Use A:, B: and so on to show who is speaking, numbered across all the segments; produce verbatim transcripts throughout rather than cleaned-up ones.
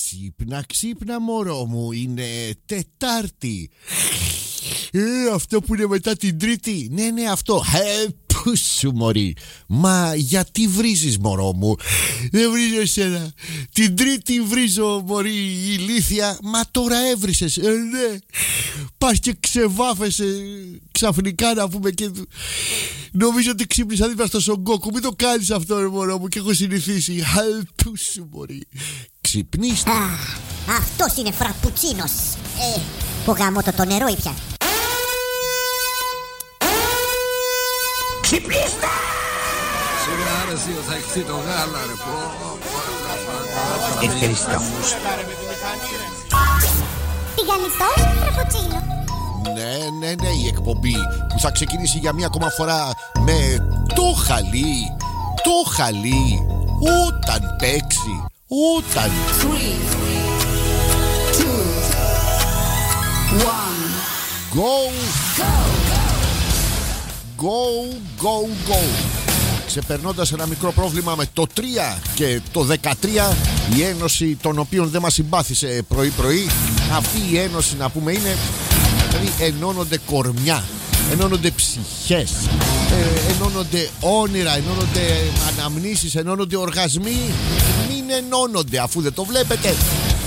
A: Ξύπνα, ξύπνα μωρό μου, είναι Τετάρτη. Ε, αυτό που είναι μετά την Τρίτη. Ναι, ναι, αυτό. Ε, πού σου μωρή. Μα γιατί βρίζεις μωρό μου? Δεν βρίζω εσένα. Την Τρίτη βρίζω μωρή ηλίθια. Μα τώρα έβρισες. Ε, ναι. Πας και ξεβάφεσαι ξαφνικά να πούμε και... Νομίζω ότι ξύπνησα δίπλα στο Σογκόκου. Μην το κάνεις αυτό ρε μωρό μου και έχω συνηθίσει. Ε, πού σου μωρή. Ξυπνήστε.
B: Α, αυτός είναι φραπουτσίνος. Ε, που γαμώ το, το νερό ήπια.
C: Ξυπνήστε! Σιγά ρε εσύ θα έχεις το γάλα ρε πω.
D: Ευχαριστώ.
B: Τηγανιστός φραπουτσίνο.
A: Ναι, ναι, ναι, η εκπομπή που θα ξεκινήσει για μία ακόμα φορά με το χαλί. Το χαλί. Όταν παίξει. Όταν.
E: three, two, one.
A: Go. Go, go, go. Ξεπερνώντας ένα μικρό πρόβλημα με το τρία και το δεκατρία, η ένωση των οποίων δεν μας συμπάθησε πρωί-πρωί. Αυτή η ένωση να πούμε είναι, δηλαδή ενώνονται κορμιά, ενώνονται ψυχές, ε, ενώνονται όνειρα, ενώνονται αναμνήσεις, ενώνονται οργασμοί. Μην ενώνονται αφού δεν το βλέπετε.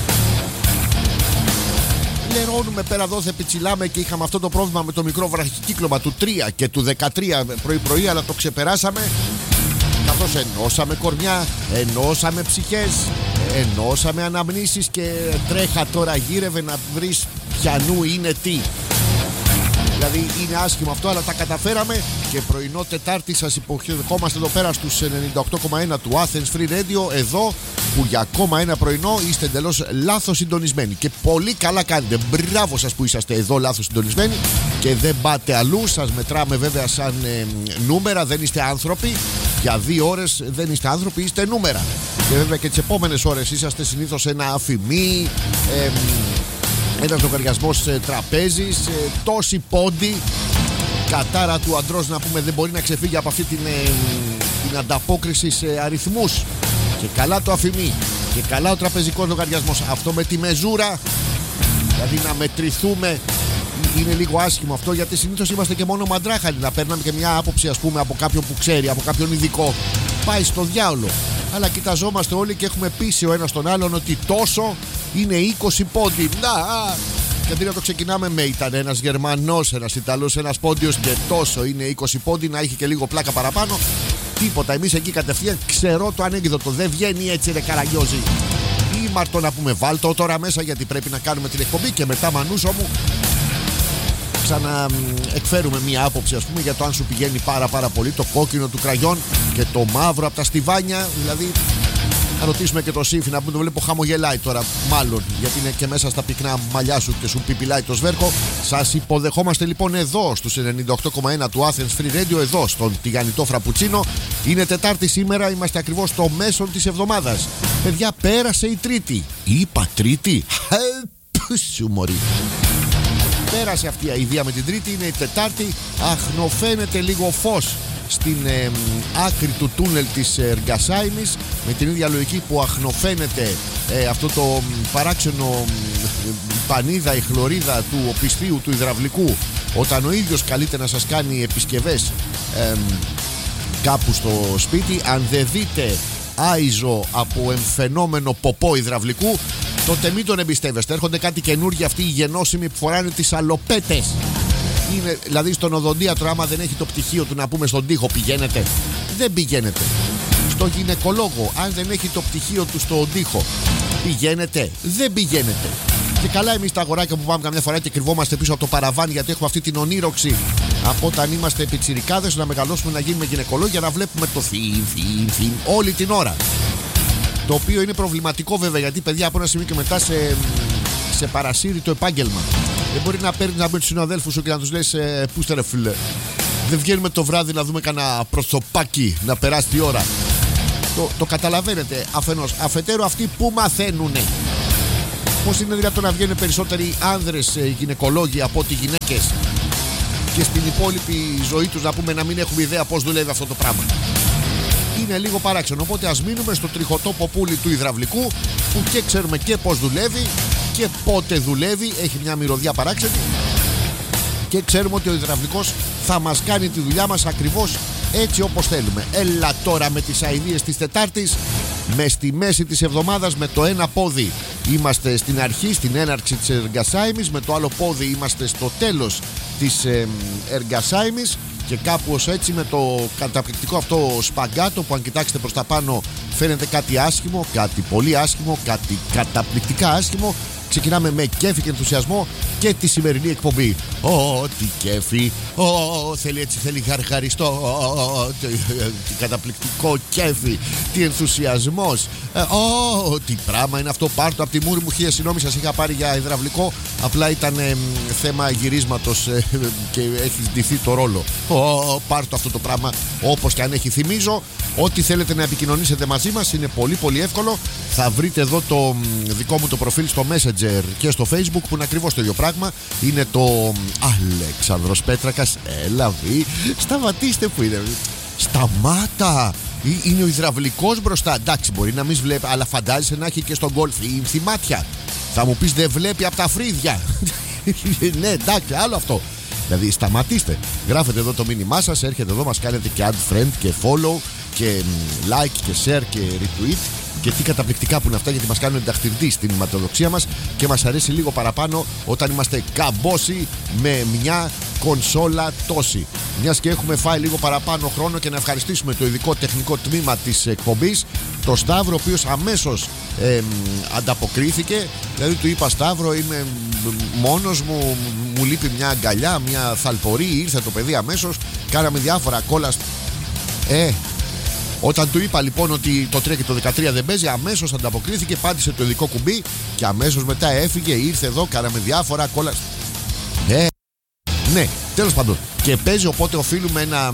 A: Λερώνουμε πέρα εδώ, θα πιτσιλάμε και είχαμε αυτό το πρόβλημα με το μικρό βραχικύκλωμα του τρία και του δεκατρία πρωί-πρωί, αλλά το ξεπεράσαμε. Καθώς ενώσαμε κορμιά, ενώσαμε ψυχές, ενώσαμε αναμνήσεις και τρέχα τώρα γύρευε να βρεις ποιανού είναι τι. Δηλαδή είναι άσχημο αυτό, αλλά τα καταφέραμε και πρωινό Τετάρτη σας υποδεχόμαστε εδώ πέρα στους ενενήντα οκτώ κόμμα ένα του Athens Free Radio, εδώ που για ακόμα ένα πρωινό είστε εντελώς λάθος συντονισμένοι και πολύ καλά κάνετε. Μπράβο σας που είσαστε εδώ λάθος συντονισμένοι και δεν πάτε αλλού. Σας μετράμε βέβαια σαν ε, νούμερα, δεν είστε άνθρωποι. Για δύο ώρες δεν είστε άνθρωποι, είστε νούμερα. Και βέβαια και τις επόμενες ώρες είσαστε συνήθως ένα αφημί, ε, ένας λογαριασμός ε, τραπέζης, ε, τόσοι πόντι. Κατάρα του αντρός να πούμε δεν μπορεί να ξεφύγει από αυτή την, ε, την ανταπόκριση σε αριθμούς. Και καλά το αφημί και καλά ο τραπεζικός λογαριασμός. Αυτό με τη μεζούρα, δηλαδή να μετρηθούμε, είναι λίγο άσχημο αυτό, γιατί συνήθως είμαστε και μόνο μαντράχαλοι. Να παίρναμε και μια άποψη ας πούμε από κάποιον που ξέρει, από κάποιον ειδικό. Πάει στο διάολο. Αλλά κοιταζόμαστε όλοι και έχουμε πείσει ο ένας τον άλλον ότι τόσο είναι είκοσι πόντι. Να, α, και αντί να το ξεκινάμε με ήταν ένας Γερμανός, ένας Ιταλός, ένας Πόντιος και τόσο είναι είκοσι πόντι, να έχει και λίγο πλάκα παραπάνω. Τίποτα, εμείς εκεί κατευθείαν ξέρω το ανέκδοτο. Δεν βγαίνει έτσι ρε Καραγιώζη. Ή Μαρτώ να πούμε βάλτο τώρα μέσα γιατί πρέπει να κάνουμε την εκπομπή και μετά μανούσο μου ξανά εκφέρουμε μία άποψη ας πούμε για το αν σου πηγαίνει πάρα πάρα πολύ το κόκκινο του κραγιόν και το μαύρο από τα στιβάνια. Δηλαδή να ρωτήσουμε και το Σύφη να πούμε, το βλέπω χαμογελάει τώρα μάλλον γιατί είναι και μέσα στα πυκνά μαλλιά σου και σου πιπιλάει το σβέρκο. Σας υποδεχόμαστε λοιπόν εδώ στους ενενήντα οκτώ κόμμα ένα του Athens Free Radio, εδώ στον τηγανιτό φραπουτσίνο. Είναι Τετάρτη σήμερα, είμαστε ακριβώς στο μέσον της εβδομάδας. Παιδιά, πέρασε η Τρίτη. Είπα Τρίτη. Σου μωρή. Πέρασε αυτή η αηδία με την Τρίτη, είναι η Τετάρτη. Αχνοφαίνεται λίγο φως στην ε, άκρη του τούνελ της Εργασάημης, με την ίδια λογική που αχνοφαίνεται ε, αυτό το παράξενο ε, πανίδα, η χλωρίδα του οπισθίου του υδραυλικού όταν ο ίδιος καλείται να σας κάνει επισκευές ε, κάπου στο σπίτι. Αν δεν δείτε άιζο από εμφαινόμενο ποπό υδραυλικού, τότε μην τον εμπιστεύεστε. Έρχονται κάτι καινούργια αυτοί οι γενώσιμοι που φοράνε τις αλοπέτες. Είναι, δηλαδή στον οδοντίατρο άμα δεν έχει το πτυχίο του να πούμε στον τοίχο πηγαίνετε. Δεν πηγαίνετε. Στο γυναικολόγο αν δεν έχει το πτυχίο του στον τοίχο πηγαίνετε. Δεν πηγαίνετε. Και καλά εμείς τα αγοράκια που πάμε καμιά φορά και κρυβόμαστε πίσω από το παραβάν γιατί έχουμε αυτή την ονείροξη από όταν είμαστε πιτσιρικάδες να μεγαλώσουμε να γίνουμε γυναικολόγοι για να βλέπουμε το θύν, θύν, θύν όλη την ώρα. Το οποίο είναι προβληματικό βέβαια γιατί παιδιά από ένα σημείο και μετά σε, σε παρασύρει το επάγγελμα. Δεν μπορεί να παίρνει να μπει του συναδέλφου σου και να του λες ε, πούστε ρε φίλε. Δεν βγαίνουμε το βράδυ να δούμε κανένα προσωπάκι να περάσει τη ώρα. Το, το καταλαβαίνετε αφενός. Αφετέρου αυτοί που μαθαίνουνε. Πώς είναι δυνατόν να βγαίνουν περισσότεροι άνδρες ε, γυναικολόγοι από ότι γυναίκες και στην υπόλοιπη ζωή τους να πούμε να μην έχουμε ιδέα πώς δουλεύει αυτό το πράγμα. Είναι λίγο παράξενο. Οπότε ας μείνουμε στο τριχωτό ποπούλι του υδραυλικού που και ξέρουμε και πώς δουλεύει και πότε δουλεύει. Έχει μια μυρωδιά παράξενη. Και ξέρουμε ότι ο υδραυλικός θα μας κάνει τη δουλειά μας ακριβώς έτσι όπως θέλουμε. Έλα τώρα με τις αηδίες της Τετάρτης. Με στη μέση της εβδομάδας με το ένα πόδι είμαστε στην αρχή, στην έναρξη της εργασάημης. Με το άλλο πόδι είμαστε στο τέλος της ε, εργασάημης. Και κάπου ως έτσι με το καταπληκτικό αυτό σπαγκάτο που αν κοιτάξετε προς τα πάνω φαίνεται κάτι άσχημο, κάτι πολύ άσχημο, κάτι καταπληκτικά άσχημο. Ξεκινάμε με κέφι και ενθουσιασμό και τη σημερινή εκπομπή. Ω, τι κέφι! Ω, θέλει έτσι, θέλει γαργαριστό. Τι καταπληκτικό κέφι! Τι ενθουσιασμός! Ω, τι πράγμα είναι αυτό! Πάρ' το από τη μούρη μου. Χίλια συγγνώμη, σας είχα πάρει για υδραυλικό. Απλά ήταν ε, θέμα γυρίσματος ε, και έχει ντυθεί το ρόλο. Ω, πάρ' το αυτό το πράγμα όπως και αν έχει. Θυμίζω ότι θέλετε να επικοινωνήσετε μαζί μας είναι πολύ πολύ εύκολο. Θα βρείτε εδώ το δικό μου το προφίλ στο Messenger και στο Facebook που είναι ακριβώς το ίδιο πράγμα. Είναι το Αλέξανδρος Πέτρακας. Έλα βι, σταματήστε που είναι. Σταμάτα. Είναι ο υδραυλικός μπροστά. Εντάξει, μπορεί να μην βλέπει, αλλά φαντάζεσαι να έχει και στον γκολφ ήμφθη μάτια. Θα μου πεις δεν βλέπει από τα φρύδια. Ναι, εντάξει, άλλο αυτό. Δηλαδή σταματήστε. Γράφετε εδώ το μήνυμά σας, έρχεται εδώ, μας κάνετε και add friend και follow και like και share και retweet. Και τι καταπληκτικά που είναι αυτά, γιατί μας κάνουν ενταχτηρτή στην ηματοδοξία μας και μας αρέσει λίγο παραπάνω όταν είμαστε καμπόσοι με μια κονσόλα τόση. Μιας και έχουμε φάει λίγο παραπάνω χρόνο, και να ευχαριστήσουμε το ειδικό τεχνικό τμήμα της εκπομπής, το Σταύρο, ο οποίος αμέσως ε, ανταποκρίθηκε. Δηλαδή του είπα Σταύρο, είμαι μόνος μου, μου λείπει μια αγκαλιά, μια θαλπορή. Ήρθε το παιδί αμέσως, κάναμε διάφορα κόλλα. Ε, Όταν του είπα λοιπόν ότι το τρία και το δεκατρία δεν παίζει, αμέσως ανταποκρίθηκε, πάτησε το ειδικό κουμπί και αμέσως μετά έφυγε, ήρθε εδώ, κάναμε διάφορα κόλλα. Ε, ναι, τέλος πάντων. Και παίζει, οπότε οφείλουμε ένα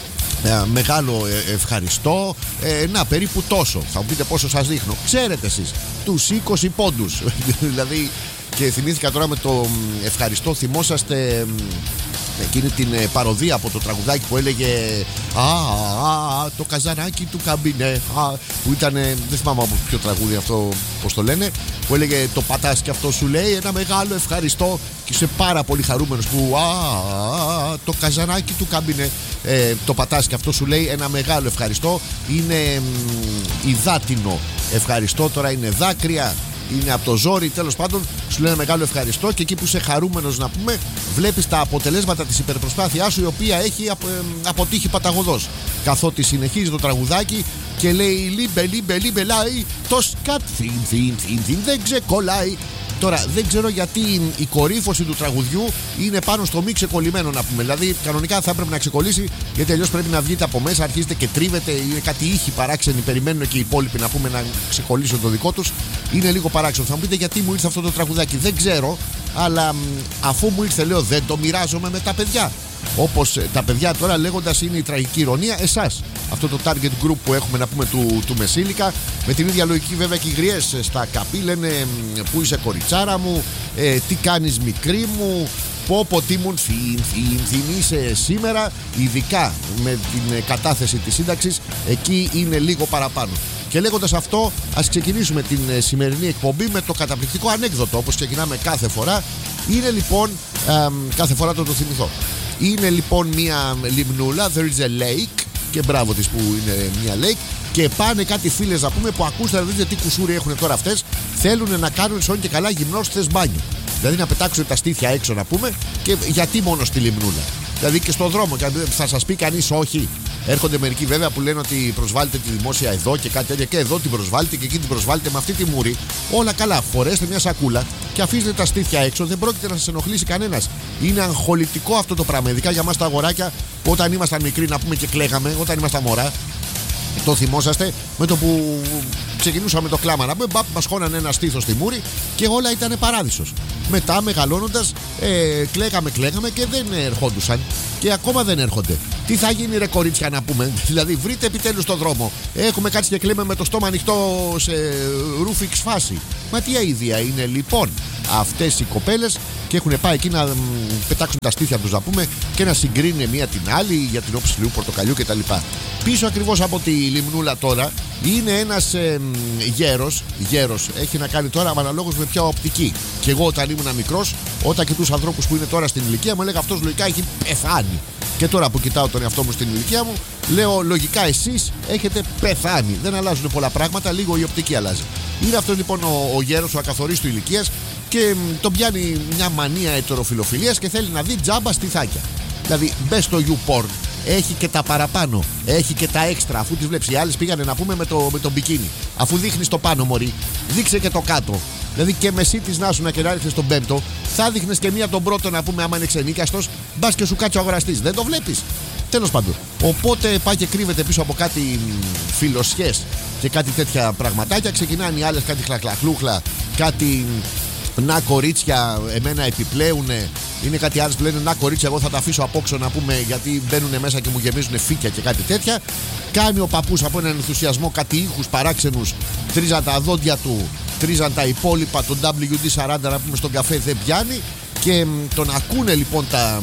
A: ε, μεγάλο ε, ευχαριστώ. Ε, να, περίπου τόσο. Θα μου πείτε πόσο σας δείχνω. Ξέρετε εσείς, τους είκοσι πόντους. Δηλαδή, και θυμήθηκα τώρα με το ευχαριστώ, θυμόσαστε εκείνη την παροδία από το τραγουδάκι που έλεγε Α, α, α το καζανάκι του καμπινέ, α, που ήταν, δεν θυμάμαι από ποιο τραγούδι αυτό, πώς το λένε, που έλεγε το πατάς και αυτό σου λέει ένα μεγάλο ευχαριστώ και είσαι πάρα πολύ χαρούμενος που α, α, α το καζανάκι του καμπινέ, ε, το πατάς και αυτό σου λέει ένα μεγάλο ευχαριστώ. Είναι μ, υδάτινο ευχαριστώ, τώρα είναι δάκρυα, είναι από το ζόρι, τέλος πάντων σου λένε μεγάλο ευχαριστώ. Και εκεί που είσαι χαρούμενος, να πούμε, βλέπεις τα αποτελέσματα της υπερπροσπάθειάς σου, η οποία έχει αποτύχει παταγωδός, καθότι συνεχίζει το τραγουδάκι και λέει λίμπε λίμπε λίμπε λάι το σκατ θιν θιν θιν θιν δεν ξεκολλάει. Τώρα δεν ξέρω γιατί η κορύφωση του τραγουδιού είναι πάνω στο μη ξεκολλημένο, να πούμε. Δηλαδή κανονικά θα έπρεπε να ξεκολλήσει, γιατί αλλιώς πρέπει να βγείτε από μέσα, αρχίζετε και τρίβετε, είναι κάτι ήχοι παράξενοι, περιμένουν και οι υπόλοιποι να πούμε να ξεκολλήσουν το δικό τους. Είναι λίγο παράξενο. Θα μου πείτε γιατί μου ήρθε αυτό το τραγουδάκι, δεν ξέρω, αλλά αφού μου ήρθε λέω δεν το μοιράζομαι με τα παιδιά. Όπως τα παιδιά τώρα, λέγοντας είναι η τραγική ηρωνία, εσάς, αυτό το target group που έχουμε, να πούμε, του, του Μεσήλικα, με την ίδια λογική βέβαια και οι γριές στα καπί λένε πού είσαι κοριτσάρα μου, ε, τι κάνεις μικρή μου, πω πω τι μου θυν, θυν, θυν είσαι σήμερα, ειδικά με την κατάθεση της σύνταξης, εκεί είναι λίγο παραπάνω. Και λέγοντας αυτό, ας ξεκινήσουμε την σημερινή εκπομπή με το καταπληκτικό ανέκδοτο, όπως ξεκινάμε κάθε φορά. Είναι λοιπόν, ε, κάθε φορά το το θυμηθώ. Είναι λοιπόν μια λιμνούλα, there is a lake, και μπράβο της που είναι μια lake, και πάνε κάτι φίλες, να πούμε, που ακούστε να δείτε τι κουσούρι έχουν τώρα αυτές. Θέλουν να κάνουν σώνει και καλά γυμνώστες μπάνιο. Δηλαδή να πετάξουν τα στήθια έξω, να πούμε, και γιατί μόνο στη λιμνούλα. Δηλαδή και στον δρόμο, και θα σας πει κανείς όχι. Έρχονται μερικοί βέβαια που λένε ότι προσβάλλετε τη δημόσια εδώ και κάτι τέτοια, και εδώ την προσβάλλετε και εκεί την προσβάλλετε, με αυτή τη μούρη. Όλα καλά, φορέστε μια σακούλα και αφήστε τα στήθια έξω, δεν πρόκειται να σας ενοχλήσει κανένας. Είναι αγχολητικό αυτό το πράγμα, ειδικά για μας τα αγοράκια που όταν ήμασταν μικροί, να πούμε, και κλαίγαμε, όταν ήμασταν μωρά. Το θυμόσαστε, με το που ξεκινούσαμε το κλάμα, να πούμε, μπαπ, μας χώνανε ένα στήθος στη μούρη και όλα ήταν παράδεισος. Μετά μεγαλώνοντας ε, κλαίγαμε, κλαίγαμε και δεν ερχόντουσαν. Και ακόμα δεν έρχονται. Τι θα γίνει, ρε κορίτσια, να πούμε? Δηλαδή, βρείτε επιτέλους τον δρόμο. Έχουμε κάτσει και κλαίμε με το στόμα ανοιχτό σε ρούφιξ φάση. Μα τι αηδία είναι λοιπόν αυτές οι κοπέλες και έχουν πάει εκεί να μ, πετάξουν τα στήθια τους, να πούμε, και να συγκρίνουν μία την άλλη για την όψη λιού πορτοκαλιού κτλ. Πίσω ακριβώς από τη λιμνούλα τώρα είναι ένας ε, γέρος. Γέρος έχει να κάνει τώρα αναλόγως με ποια οπτική. Και εγώ όταν ήμουν μικρός, όταν κοιτούσα ανθρώπους που είναι τώρα στην ηλικία μου, έλεγα αυτός λογικά έχει πεθάνει. Και τώρα που κοιτάω τον εαυτό μου στην ηλικία μου, λέω λογικά εσείς έχετε πεθάνει. Δεν αλλάζουν πολλά πράγματα, λίγο η οπτική αλλάζει. Είναι αυτό λοιπόν ο, ο γέρος, ο ακαθορίστου ηλικίας, και μ, τον πιάνει μια μανία ετεροφιλοφιλίας και θέλει να δει τζάμπα στιθάκια. Δηλαδή μπες στο YouPorn, έχει και τα παραπάνω, έχει και τα έξτρα. Αφού τις βλέπεις, οι άλλες πήγανε να πούμε με το, με το μπικίνι. Αφού δείχνεις το πάνω, μωρή, δείξε και το κάτω. Δηλαδή και μεσή της να σου να και να ρίχνεις τον πέμπτο, θα δείχνεις και μία τον πρώτο, να πούμε, άμα είναι ξενίκαστος, μπας και σου κάτσει ο αγοραστής. Δεν το βλέπεις. Τέλος πάντων. Οπότε πάει και κρύβεται πίσω από κάτι φιλοσιές και κάτι τέτοια πραγματάκια. Ξεκινάνε οι άλλες κάτι χλαχλαχλούχλα, κάτι να κορίτσια, εμένα επιπλέουνε. Είναι κάτι άλλες που λένε να κορίτσια, εγώ θα τα αφήσω απόξω, να πούμε, γιατί μπαίνουν μέσα και μου γεμίζουν φύκια και κάτι τέτοια. Κάνει ο παππούς από έναν ενθουσιασμό κάτι ήχους παράξενους, τρίζαν τα δόντια του, τρίζαν τα υπόλοιπα, τον ντάμπλιου ντι σαράντα, να πούμε, στον καφέ δεν πιάνει. Και μ, τον ακούνε λοιπόν τα,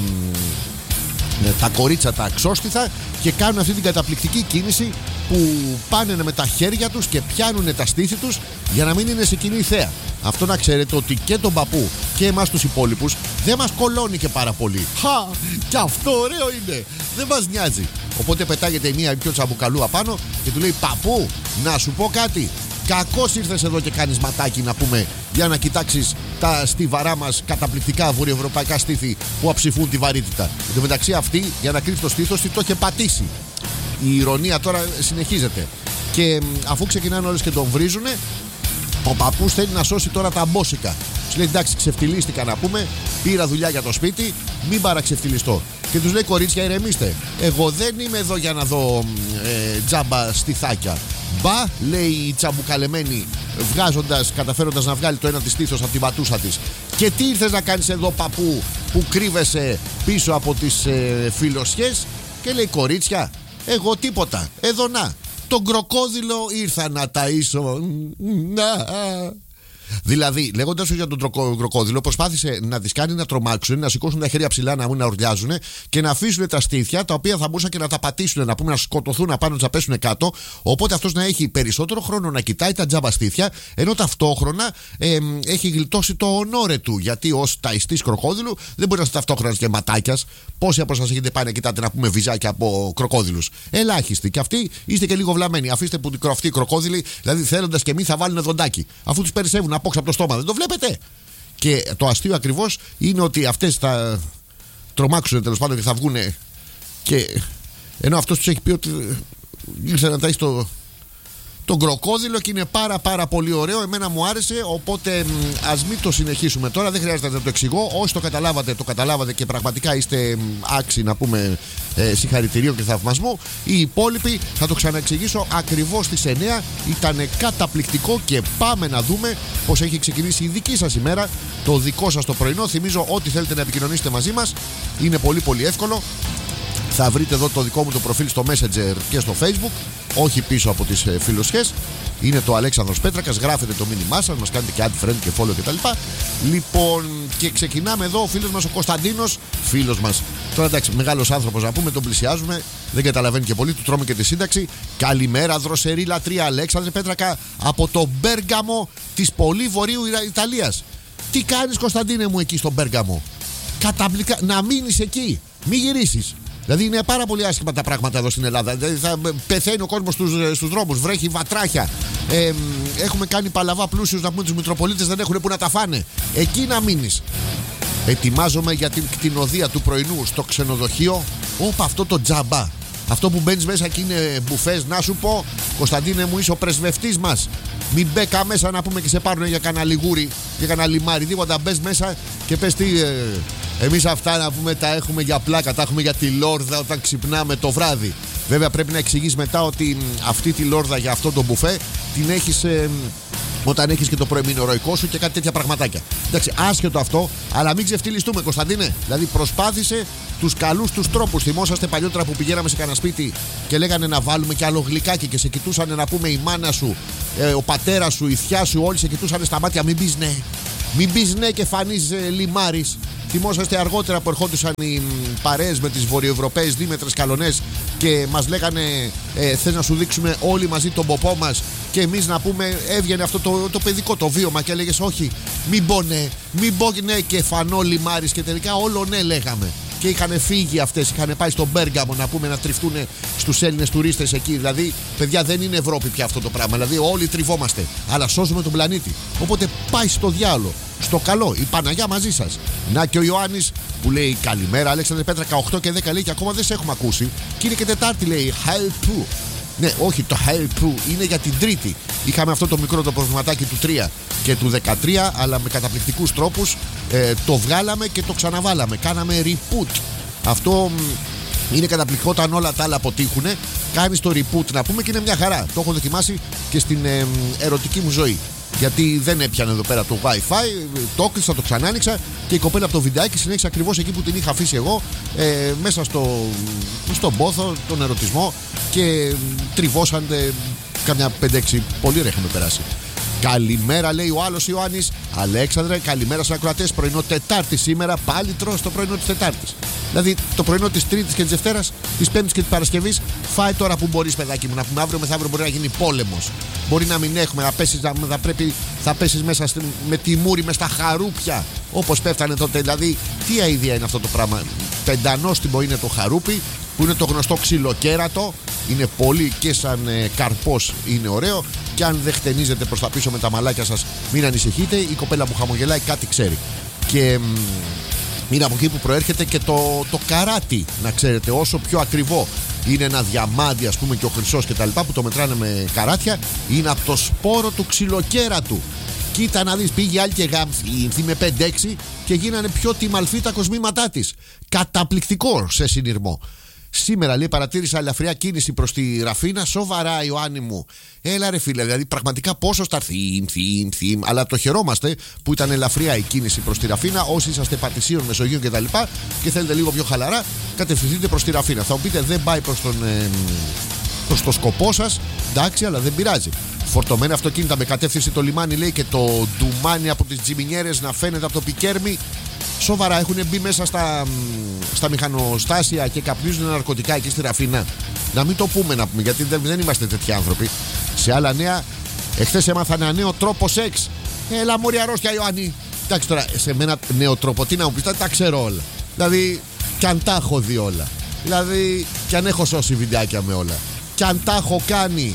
A: μ, τα κορίτσια, τα αξόστιθα, και κάνουν αυτή την καταπληκτική κίνηση που πάνε με τα χέρια τους και πιάνουν τα στήθη τους για να μην είναι σε κοινή θέα. Αυτό να ξέρετε ότι και τον παππού και εμάς τους υπόλοιπους δεν μας κολώνει και πάρα πολύ. Χα! Κι αυτό ωραίο είναι! Δεν μας νοιάζει. Οπότε πετάγεται η μία πιο τσαμπουκαλού απάνω και του λέει: παππού, να σου πω κάτι. Κακώς ήρθες εδώ και κάνεις ματάκι, να πούμε, για να κοιτάξεις τα στιβαρά μας καταπληκτικά βορειοευρωπαϊκά στήθη που αψηφούν τη βαρύτητα. Εν τω μεταξύ, αυτή για να κρύψει το στήθος τη το είχε πατήσει. Η ηρωνία τώρα συνεχίζεται. Και αφού ξεκινάνε όλες και τον βρίζουνε, ο παππούς θέλει να σώσει τώρα τα μπόσικα. Τους λέει: εντάξει, ξεφτυλίστηκα, να πούμε, πήρα δουλειά για το σπίτι, μην παραξεφτυλιστώ. Και τους λέει: κορίτσια, ηρεμήστε. Εγώ δεν είμαι εδώ για να δω ε, τζάμπα στιθάκια. Μπα, λέει η τσαμπουκαλεμένη, βγάζοντας, καταφέροντας να βγάλει το ένα της στήθος από την πατούσα της. Και τι ήρθες να κάνεις εδώ, παππού, που κρύβεσαι πίσω από τις ε, φιλοσιές? Και λέει: κορίτσια, εγώ τίποτα. Εδώ να, τον κροκόδιλο ήρθα να ταΐσω. Να. Δηλαδή, λέγοντας για τον κροκόδιλο, προσπάθησε να τις κάνει να τρομάξουν, να σηκώσουν τα χέρια ψηλά, να μην να ουρλιάζουν και να αφήσουν τα στήθια, τα οποία θα μπορούσαν και να τα πατήσουν, να πούμε, να σκοτωθούν απάνω, να πέσουν κάτω. Οπότε αυτός να έχει περισσότερο χρόνο να κοιτάει τα τζάμπα στήθια, ενώ ταυτόχρονα ε, έχει γλιτώσει το ονόρε του. Γιατί ως ταϊστής κροκόδιλου δεν μπορεί να είστε ταυτόχρονα και ματάκιας. Πόσοι από εσάς έχετε πάει να κοιτάτε, να πούμε, βυζάκια από κροκόδιλους? Ελάχιστοι. Και αυτοί είστε και λίγο βλαμμένοι. Αφήστε που αυτοί οι κροκόδιλοι, δηλαδή θέλοντας και μη, θα βάλουν δοντάκι. Αφού τους περισσεύουν απόξω από το στόμα, δεν το βλέπετε? Και το αστείο ακριβώς είναι ότι αυτές θα τρομάξουν, τέλος πάντων, και θα βγουνε. Και ενώ αυτός τους έχει πει ότι ήρθε να ταΐσει το, τον κροκόδιλο, και είναι πάρα πάρα πολύ ωραίο. Εμένα μου άρεσε, οπότε ας μην το συνεχίσουμε τώρα. Δεν χρειάζεται να το εξηγώ. Όσοι το καταλάβατε, το καταλάβατε και πραγματικά είστε άξιοι, να πούμε, ε, συγχαρητηρίων και θαυμασμού. Οι υπόλοιποι θα το ξαναεξηγήσω ακριβώς στις εννιά. Ήταν καταπληκτικό και πάμε να δούμε πως έχει ξεκινήσει η δική σας ημέρα, το δικό σας το πρωινό. Θυμίζω, ό,τι θέλετε να επικοινωνήσετε μαζί μας είναι πολύ πολύ εύκολο. Θα βρείτε εδώ το δικό μου το προφίλ στο Messenger και στο Facebook, όχι πίσω από τις ε, φιλοσιές. Είναι το Αλέξανδρος Πέτρακας. Γράφετε το μήνυμά σας, μας κάνετε και add friend και follow κτλ. Λοιπόν, και ξεκινάμε εδώ. Ο φίλος μας ο Κωνσταντίνος, φίλος μας, τώρα εντάξει, μεγάλος άνθρωπος να πούμε, τον πλησιάζουμε, δεν καταλαβαίνει και πολύ, του τρώμε και τη σύνταξη. Καλημέρα, δροσερή λατρεία, Αλέξανδρε Πέτρακα, από το Μπέργαμο της πολύ βορείου Ιταλίας. Τι κάνεις, Κωνσταντίνε μου, εκεί στο Μπέργαμο? Καταπληκτικά, να μείνεις εκεί, μη γυρίσεις. Δηλαδή είναι πάρα πολύ άσχημα τα πράγματα εδώ στην Ελλάδα. Δηλαδή θα πεθαίνει ο κόσμος στους, στους δρόμους, βρέχει βατράχια. Ε, έχουμε κάνει παλαβά πλούσιους, να πούμε, τους Μητροπολίτες δεν έχουν που να τα φάνε. Εκεί να μείνεις. Ετοιμάζομαι για την κτηνοδία του πρωινού στο ξενοδοχείο. Όπα, αυτό το τζάμπα. Αυτό που μπαίνεις μέσα και είναι μπουφές. Να σου πω, Κωνσταντίνε μου, είσαι ο πρεσβευτής μας. Μην μπέκα μέσα, να πούμε, και σε πάρουν για κανένα λιγούρι, για κανένα λιμάρι, τίποτα. Μπες μέσα και πες τι. Ε, εμείς αυτά, να πούμε, τα έχουμε για πλάκα, τα έχουμε για τη λόρδα όταν ξυπνάμε το βράδυ. Βέβαια πρέπει να εξηγείς μετά ότι αυτή τη λόρδα για αυτό το μπουφέ την έχεις ε, Όταν έχεις και το προημινορροϊκό σου και κάτι τέτοια πραγματάκια. Εντάξει, άσχετο αυτό, αλλά μην ξεφτυλιστούμε, Κωνσταντίνε. Δηλαδή, προσπάθησε τους καλούς τους τρόπους. Θυμόσαστε παλιότερα που πηγαίναμε σε κανένα σπίτι και λέγανε να βάλουμε κι άλλο γλυκάκι και σε κοιτούσαν να πούμε η μάνα σου, ε, ο πατέρας σου, η θιά σου, όλοι σε κοιτούσαν στα μάτια. Μην πεις ναι. Μην πεις ναι και φανείς ε, λιμάρης. Θυμόσαστε αργότερα που ερχόντουσαν οι παρέες με τις βορειοευρωπαίες δίμετρες καλονές και μας λέγανε ε, θες να σου δείξουμε όλοι μαζί τον ποπό μας, και εμείς να πούμε, έβγαινε αυτό το, το παιδικό το βίωμα και έλεγες όχι, μην πω ναι, μην πω ναι και φανώ λιμάρης, και τελικά όλο ναι λέγαμε. Και είχαν φύγει αυτές, είχαν πάει στον Μπέργαμο να πούμε να τριφτούν στους Έλληνες τουρίστες εκεί. Δηλαδή, παιδιά, δεν είναι Ευρώπη πια αυτό το πράγμα. Δηλαδή, όλοι τριβόμαστε, αλλά σώζουμε τον πλανήτη. Οπότε πάει στο διάλο, στο καλό, η Παναγιά μαζί σας. Να και ο Ιωάννης που λέει καλημέρα, Αλέξανδρε Πέτρακα, οκτώ και δέκα λέει και ακόμα δεν σε έχουμε ακούσει. Και είναι και Τετάρτη, λέει help. Ναι, όχι, το help είναι για την Τρίτη. Είχαμε αυτό το μικρό το προβληματάκι του τρία και του δεκατρία, αλλά με καταπληκτικούς τρόπους ε, το βγάλαμε και το ξαναβάλαμε. Κάναμε reboot. Αυτό είναι καταπληκτικό όταν όλα τα άλλα αποτύχουν. Κάνεις το reboot να πούμε και είναι μια χαρά. Το έχω δοκιμάσει και στην ε, ερωτική μου ζωή. Γιατί δεν έπιανε εδώ πέρα το Wi-Fi, το έκλεισα, το ξανά άνοιξα και η κοπέλα από το βιντεάκι συνέχισε ακριβώς εκεί που την είχα αφήσει εγώ, ε, μέσα στο, στον πόθο, τον ερωτισμό, και τριβώσαν ε, καμιά πέντε έξι. Πολύ ωραία είχαμε περάσει. Καλημέρα, λέει ο άλλος Ιωάννης. Αλέξανδρε, καλημέρα στους ακροατές. Πρωινό Τετάρτη σήμερα. Πάλι τρως το πρωινό της Τετάρτης. Δηλαδή το πρωινό της Τρίτης και της Δευτέρας, της Πέμπτης και της Παρασκευής. Φάει τώρα που μπορείς, παιδάκι μου, να πούμε αύριο μεθαύριο μπορεί να γίνει πόλεμος. Μπορεί να μην έχουμε, να πέσεις, να, θα, πρέπει, θα πέσεις μέσα στη, με τη μούρη, μες στα χαρούπια. Όπως πέφτανε τότε. Δηλαδή, τι αηδία είναι αυτό το πράγμα. Πεντανόστιμο είναι το χαρούπι, που είναι το γνωστό ξυλοκέρατο. Είναι πολύ και σαν ε, καρπός είναι ωραίο. Και αν δεν χτενίζετε προς τα πίσω με τα μαλάκια σας, μην ανησυχείτε. Η κοπέλα που χαμογελάει κάτι ξέρει. Και μ, είναι από εκεί που προέρχεται και το, το καράτι. Να ξέρετε, όσο πιο ακριβό είναι ένα διαμάντι, ας πούμε, και ο χρυσός και τα λοιπά, που το μετράνε με καράτια, είναι από το σπόρο του ξυλοκέρατου. Κοίτα να δεις, πήγε άλλη και γάμφη με πέντε έξι και γίνανε πιο τιμαλφή τα κοσμήματά της. Καταπληκτικό σε συνειρμό. Σήμερα, λέει, παρατήρησα ελαφριά κίνηση προς τη Ραφίνα. Σοβαρά, Ιωάννη μου. Έλα ρε φίλε, δηλαδή πραγματικά πόσο στα θύμ, θύμ, θύμ. Αλλά το χαιρόμαστε που ήταν ελαφριά η κίνηση προς τη Ραφίνα. Όσοι είσαστε Πατησίων, Μεσογείων κτλ. Και, και θέλετε λίγο πιο χαλαρά, κατευθυνθείτε προς τη Ραφίνα. Θα μου πείτε, δεν πάει προς τον, ε, προς το σκοπό σας. Εντάξει, αλλά δεν πειράζει. Φορτωμένα αυτοκίνητα με κατεύθυνση το λιμάνι, λέει, και το ντουμάνι από τις τζιμινιέρες να φαίνεται από το πικέρμι. Σοβαρά, έχουν μπει μέσα στα, στα μηχανοστάσια και καπνίζουν ναρκωτικά εκεί στη Ραφίνα. Να μην το πούμε, να πούμε, γιατί δεν, δεν είμαστε τέτοιοι άνθρωποι. Σε άλλα νέα, εχθές έμαθα ένα νέο τρόπο σεξ. Έλα μωρή αρρώστια, Ιωάννη. Εντάξει τώρα, σε μένα νέο τρόπο, τι να μου πεις, τα ξέρω όλα. Δηλαδή, κι αν τα έχω δει όλα. Δηλαδή, κι αν έχω σώσει βιντεάκια με όλα. Κι αν τα έχω κάνει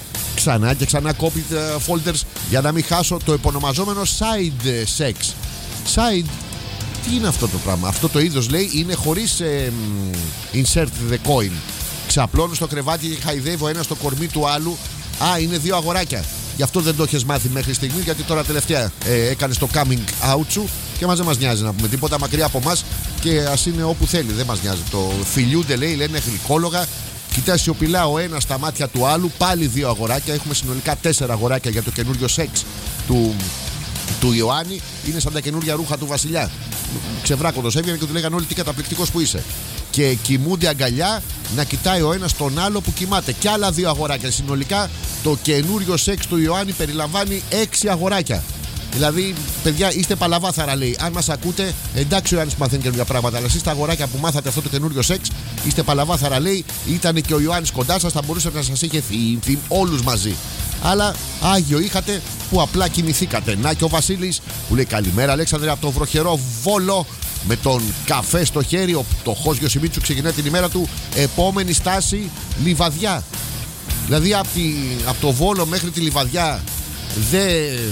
A: ξανά και ξανά copy folders για να μην χάσω το επωνομαζόμενο side sex. Side. Τι είναι αυτό το πράγμα? Αυτό το είδος, λέει, είναι χωρίς ε, insert the coin. Ξαπλώνω στο κρεβάτι και χαϊδεύω ένα στο κορμί του άλλου. Α, είναι δύο αγοράκια. Γι' αυτό δεν το έχεις μάθει μέχρι στιγμή, γιατί τώρα τελευταία ε, έκανες το coming out σου και μας δεν μας νοιάζει να πούμε τίποτα, μακριά από μας, και ας είναι όπου θέλει, δεν μας νοιάζει. Το φιλιούνται, λέει, λένε γλυκόλογα. Κοιτά σιωπηλά ο ένας στα μάτια του άλλου. Πάλι δύο αγοράκια. Έχουμε συνολικά τέσσερα αγοράκια για το καινούριο σεξ του, του Ιωάννη. Είναι σαν τα καινούργια ρούχα του βασιλιά. Ξεβράκοντος έβγαινε και του λέγανε όλοι τι καταπληκτικός που είσαι. Και κοιμούνται αγκαλιά να κοιτάει ο ένας τον άλλο που κοιμάται. Και άλλα δύο αγοράκια. Συνολικά το καινούριο σεξ του Ιωάννη περιλαμβάνει έξι αγοράκια. Δηλαδή, παιδιά, είστε παλαβάθαρα, λέει. Αν μας ακούτε, εντάξει, ο Ιωάννης μαθαίνει καινούργια πράγματα. Αλλά εσείς τα αγοράκια που μάθατε αυτό το καινούριο σεξ, είστε παλαβάθαρα, λέει. Ήταν και ο Ιωάννης κοντά σας, θα μπορούσε να σας είχε θύμ, θύμ, όλους μαζί. Αλλά άγιο είχατε που απλά κοιμηθήκατε. Να και ο Βασίλης που λέει καλημέρα, Αλέξανδρε, από το βροχερό Βόλο. Με τον καφέ στο χέρι, ο πτωχός Γιωσιμίτσου ξεκινάει την ημέρα του. Επόμενη στάση, Λιβαδιά. Δηλαδή, από, τη, από το Βόλο μέχρι τη Λιβαδιά, δε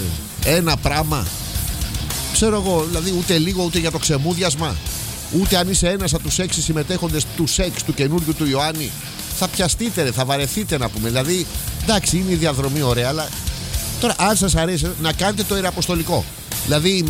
A: ένα πράγμα. Ξέρω εγώ, δηλαδή, ούτε λίγο ούτε για το ξεμούδιασμα. Ούτε αν είσαι ένας από τους έξι συμμετέχοντες του σεξ του καινούριου του Ιωάννη. Θα πιαστείτε, ρε, θα βαρεθείτε να πούμε. Δηλαδή, εντάξει, είναι η διαδρομή ωραία, αλλά τώρα, αν σας αρέσει, να κάνετε το ιεραποστολικό. Δηλαδή,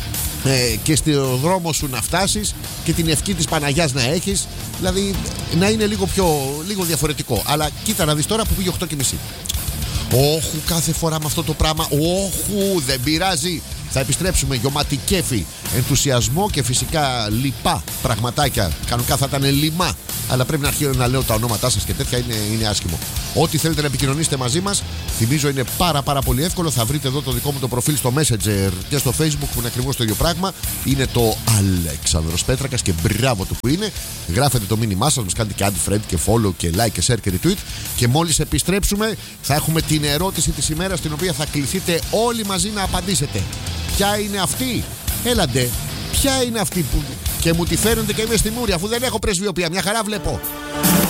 A: ε, και στο δρόμο σου να φτάσεις και την ευχή της Παναγιάς να έχεις. Δηλαδή, να είναι λίγο πιο λίγο διαφορετικό. Αλλά κοίτα να δεις τώρα που πήγε οκτώ και μισή. όχου κάθε φορά με αυτό το πράγμα. Όχου, δεν πειράζει. Θα επιστρέψουμε γεωματι κέφι, ενθουσιασμό και φυσικά λοιπά πραγματάκια. Κανονικά θα ήταν λιμά, αλλά πρέπει να αρχίσω να λέω τα ονόματά σας και τέτοια, είναι, είναι άσχημο. Ό,τι θέλετε να επικοινωνήσετε μαζί μας, θυμίζω είναι πάρα πάρα πολύ εύκολο. Θα βρείτε εδώ το δικό μου το προφίλ στο Messenger και στο Facebook που είναι ακριβώς το ίδιο πράγμα. Είναι το Αλέξανδρος Πέτρακας και μπράβο του που είναι. Γράφετε το μήνυμά σας, μας κάνετε και add friend και follow και like και share και retweet. Και μόλις επιστρέψουμε θα έχουμε την ερώτηση της ημέρας, την οποία θα κληθείτε όλοι μαζί να απαντήσετε. Ποια είναι αυτή? Έλαντε, ποια είναι αυτή που και μου τη φέρνετε και είμαι στη μούρη, αφού δεν έχω πρεσβειοποία, μια χαρά βλέπω.